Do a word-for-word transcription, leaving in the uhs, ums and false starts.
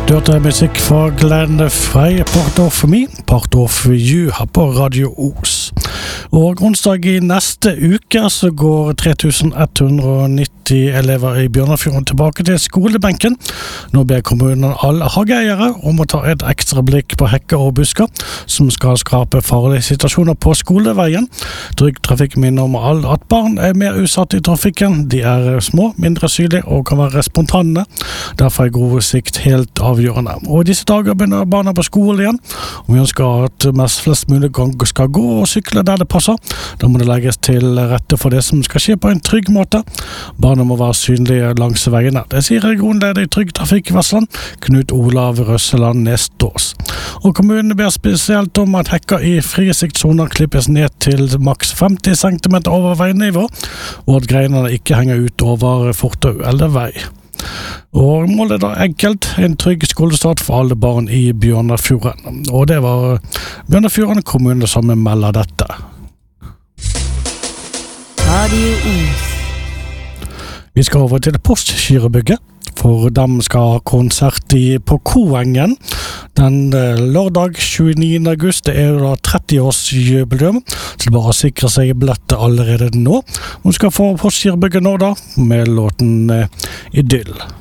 Du hørte musikk fra Glenn Frey, Part of Me, Part of You her på Radio Os. Og onsdag i neste uke så går tre tusen ett hundre nitti elever i Bjørnafjorden tilbake til skolebenken. Nå ber kommunen alle hageeiere om å ta et ekstra blikk på hekker og busker som skal skape farlige situasjoner på skoleveien. Trygg Trafikk minner om alle at barn er mer utsatt i trafikken. De er små, mindre synlige og kan være spontane. Derfor er god sikt helt avgjørende. Og i disse dager begynner barna på skole igjen. Og vi ønsker at mest flest mulig skal gå og sykle der det passer. Da må det legges til rette for det som skal skje på en trygg måte. Barna må være synlige langs veiene. Det sier regionleder i Trygg Trafikk Vestland, Knut Olav Røsseland Nestås. Og kommunen ber spesielt om at hekker i frisiktssoner klippes ned til maks femti centimeter over veinivå, og at greinene ikke henger ut over fortau eller vei. Og målet er da enkelt, en trygg skolestart for alle barn i Bjørnafjorden. Og det var Bjørnafjorden kommune som melder dette. Radio Os. Vi skal over til Postgirobygget, for de skal ha konsert i, på Koengen den eh, lørdag tjueniende august. Det er jo da tretti-årsjubileum, så det er bare å sikre seg billetter allerede nå. Vi skal få Postgirobygget nå da, med låten eh, Idyll.